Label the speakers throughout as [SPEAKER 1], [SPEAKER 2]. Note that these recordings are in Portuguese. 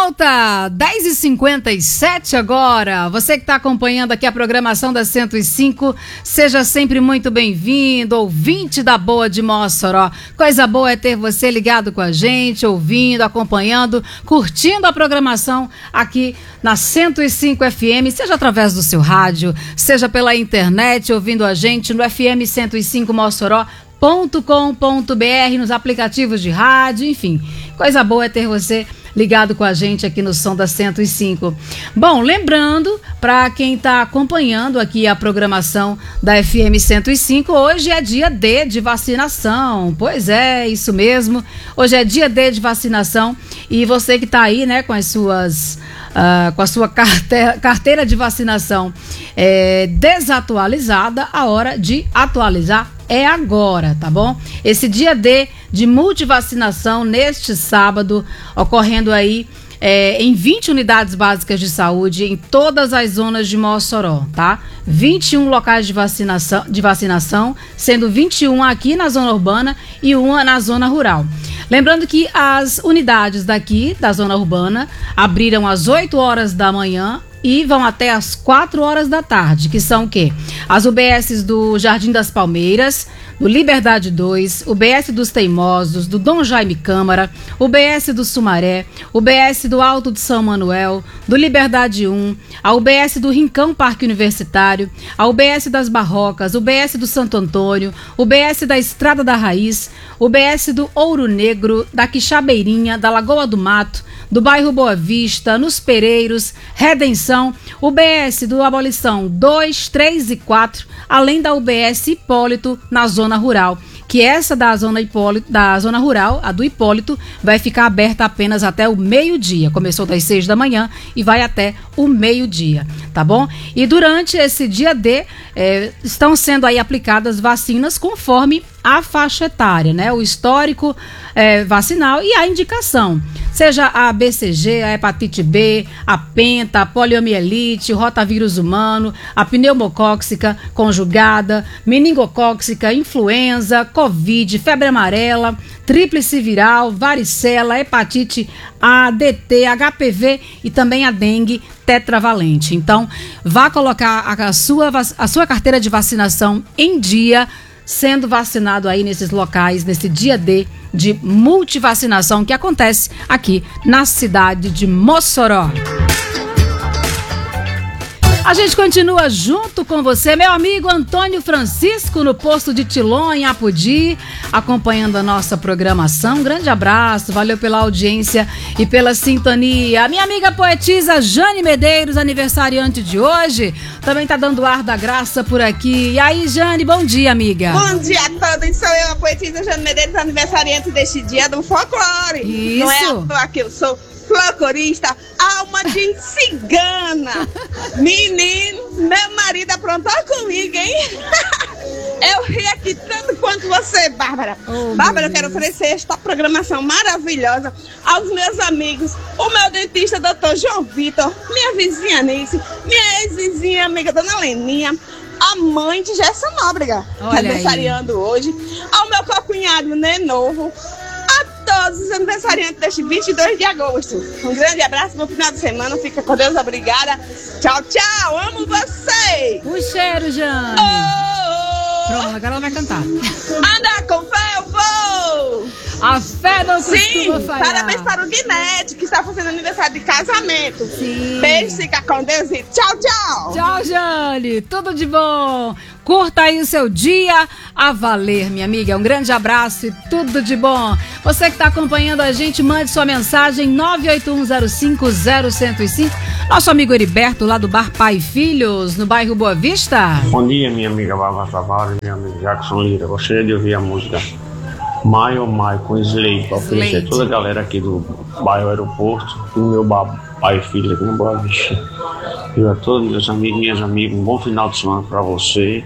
[SPEAKER 1] volta, 10h57 agora. Você que está acompanhando aqui a programação da 105, seja sempre muito bem-vindo, ouvinte da Boa de Mossoró. Coisa boa é ter você ligado com a gente, ouvindo, acompanhando, curtindo a programação aqui na 105 FM, seja através do seu rádio, seja pela internet, ouvindo a gente no FM 105 Mossoró.com.br, nos aplicativos de rádio, enfim. Coisa boa é ter você ligado com a gente aqui no som da 105. Bom, lembrando, para quem está acompanhando aqui a programação da FM 105, hoje é dia D de vacinação. Pois é, isso mesmo. Hoje é dia D de vacinação e você que está aí, né, com as suas... com a sua carteira de vacinação desatualizada, a hora de atualizar é agora, tá bom? Esse dia D de multivacinação neste sábado, ocorrendo aí em 20 unidades básicas de saúde em todas as zonas de Mossoró, tá? 21 locais de vacinação, sendo 21 aqui na zona urbana e uma na zona rural. Lembrando que as unidades daqui da zona urbana abriram às 8 horas da manhã e vão até às 4 horas da tarde, que são o quê? As UBSs do Jardim das Palmeiras, do Liberdade 2, UBS dos Teimosos, do Dom Jaime Câmara, UBS do Sumaré, UBS do Alto de São Manuel, do Liberdade 1, a UBS do Rincão Parque Universitário, a UBS das Barrocas, UBS do Santo Antônio, UBS da Estrada da Raiz, UBS do Ouro Negro, da Quixabeirinha, da Lagoa do Mato, do bairro Boa Vista, nos Pereiros, Redenção, UBS do Abolição 2, 3 e 4, além da UBS Hipólito na zona rural, que essa da zona rural, a do Hipólito, vai ficar aberta apenas até o meio-dia. Começou das 6 da manhã e vai até o meio-dia, tá bom? E durante esse dia D, estão sendo aí aplicadas vacinas conforme a faixa etária, né? O histórico vacinal e a indicação. Seja a BCG, a hepatite B, a penta, a poliomielite, o rotavírus humano, a pneumocóxica conjugada, meningocóxica, influenza, covid, febre amarela, tríplice viral, varicela, hepatite A, DT, HPV e também a dengue tetravalente. Então, vá colocar a sua carteira de vacinação em dia, sendo vacinado aí nesses locais, nesse dia D de multivacinação que acontece aqui na cidade de Mossoró. A gente continua junto com você, meu amigo Antônio Francisco, no posto de Tilon, em Apodi, acompanhando a nossa programação. Um grande abraço, valeu pela audiência e pela sintonia. A minha amiga poetisa Jane Medeiros, aniversariante de hoje, também tá dando ar da graça por aqui. E aí, Jane, bom dia, amiga.
[SPEAKER 2] Bom dia a todos, sou eu, a poetisa Jane Medeiros, aniversariante deste dia do folclore.
[SPEAKER 1] Isso.
[SPEAKER 2] Não é à toa que eu sou folclorista, alma de cigana. Menino, meu marido aprontou comigo, hein? Eu ri aqui tanto quanto você, Bárbara. Bárbara, eu quero oferecer esta programação maravilhosa aos meus amigos, o meu dentista, doutor João Vitor, minha vizinha Nice, minha ex-vizinha amiga Dona Leninha, a mãe de Gerson Nóbrega, aniversariando hoje, ao meu cocunhado Nenovo, todos os aniversariantes deste 22 de agosto. Um grande abraço, bom final de semana, fica com Deus, obrigada. Tchau, tchau, amo vocês.
[SPEAKER 1] O cheiro, Jane. Pronto, agora ela vai cantar.
[SPEAKER 2] Anda com fé, eu vou.
[SPEAKER 1] A fé não costuma falhar.
[SPEAKER 2] Parabéns para o Guinete, que está fazendo aniversário de casamento.
[SPEAKER 1] Sim.
[SPEAKER 2] Beijo, fica com Deus e tchau, tchau.
[SPEAKER 1] Tchau, Jane, tudo de bom. Curta aí o seu dia a valer, minha amiga. Um grande abraço e tudo de bom. Você que está acompanhando a gente, mande sua mensagem 981050105. Nosso amigo Heriberto, lá do Bar Pai e Filhos, no bairro Boa Vista.
[SPEAKER 3] Bom dia, minha amiga Bárbara Tavares, meu amigo Jackson Lira. Gostaria de ouvir a música My Oh My com Slade, para oferecer toda a galera aqui do bairro Aeroporto e o meu pai e filho aqui no Boa Vista. E a todos meus amigos, minhas amigas, um bom final de semana para vocês,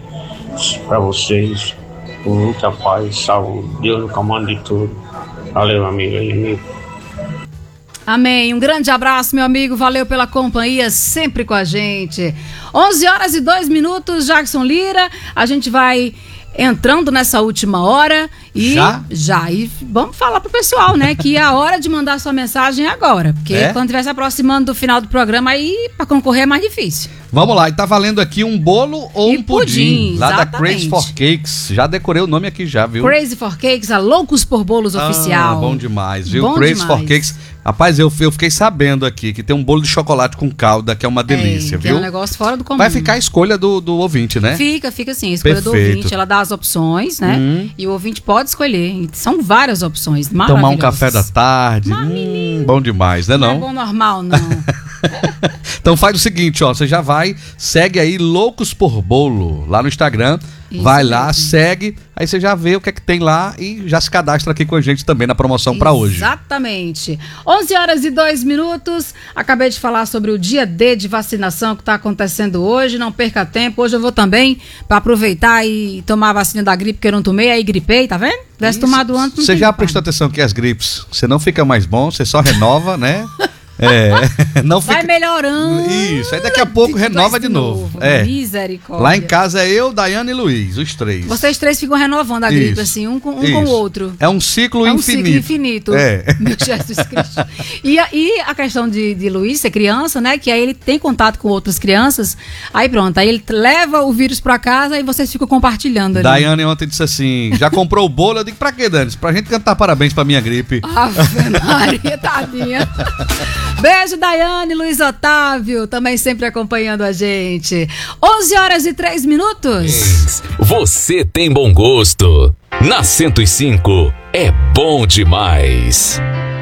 [SPEAKER 3] com muita paz, saúde, Deus no comando de tudo. Valeu, amiga e amigo.
[SPEAKER 1] Amém. Um grande abraço, meu amigo. Valeu pela companhia, sempre com a gente. 11 horas e 2 minutos, Jackson Lira. A gente vai entrando nessa última hora e e vamos falar pro pessoal, né, que a hora de mandar sua mensagem é agora, porque quando estiver se aproximando do final do programa aí para concorrer é mais difícil.
[SPEAKER 4] Vamos lá, e tá valendo aqui um bolo ou um pudim lá
[SPEAKER 1] exatamente.
[SPEAKER 4] Da Crazy for Cakes. Já decorei o nome aqui já, viu?
[SPEAKER 1] Crazy for Cakes, a Loucos por Bolos oficial.
[SPEAKER 4] Bom demais, viu?
[SPEAKER 1] Bom
[SPEAKER 4] Crazy
[SPEAKER 1] demais.
[SPEAKER 4] for Cakes. Rapaz, eu fiquei sabendo aqui que tem um bolo de chocolate com calda, que é uma delícia,
[SPEAKER 1] que
[SPEAKER 4] viu?
[SPEAKER 1] É um negócio fora do comum.
[SPEAKER 4] Vai ficar a escolha do ouvinte, né?
[SPEAKER 1] Fica assim, a escolha do ouvinte. Ela dá as opções, né? E o ouvinte pode escolher. São várias opções, maravilhosas.
[SPEAKER 4] Tomar um café da tarde. Bom demais, né?
[SPEAKER 1] Não é bom normal, não.
[SPEAKER 4] Então faz o seguinte, ó, você já vai, segue aí Loucos por Bolo lá no Instagram.
[SPEAKER 1] Isso
[SPEAKER 4] vai
[SPEAKER 1] mesmo.
[SPEAKER 4] lá, segue, aí você já vê o que é que tem lá e já se cadastra aqui com a gente também na promoção para hoje.
[SPEAKER 1] Exatamente. 11h02. Acabei de falar sobre o dia D de vacinação que está acontecendo hoje. Não perca tempo. Hoje eu vou também para aproveitar e tomar a vacina da gripe que eu não tomei, aí gripei, tá vendo? Se tivesse tomado antes, não
[SPEAKER 4] Você
[SPEAKER 1] tem
[SPEAKER 4] já
[SPEAKER 1] culpa.
[SPEAKER 4] prestou atenção que as gripes, você não fica mais bom, você só renova, né? Não fica...
[SPEAKER 1] Vai melhorando.
[SPEAKER 4] Isso, aí daqui a pouco renova de novo.
[SPEAKER 1] Misericórdia.
[SPEAKER 4] Lá em casa é eu, Daiane e Luiz, os três.
[SPEAKER 1] Vocês três ficam renovando a gripe, assim, um com o outro.
[SPEAKER 4] É um ciclo infinito.
[SPEAKER 1] Um ciclo infinito. Meu Jesus Cristo. E a questão de Luiz ser criança, né? Que aí ele tem contato com outras crianças. Aí pronto, aí ele leva o vírus pra casa e vocês ficam compartilhando ali.
[SPEAKER 4] Daiane ontem disse assim, já comprou o bolo? Eu digo, pra quê, Dani? Pra gente cantar parabéns pra minha gripe.
[SPEAKER 1] Ave Maria, tadinha. Beijo, Daiane, Luiz Otávio, também sempre acompanhando a gente. 11h03.
[SPEAKER 5] Você tem bom gosto. Na 105 é bom demais.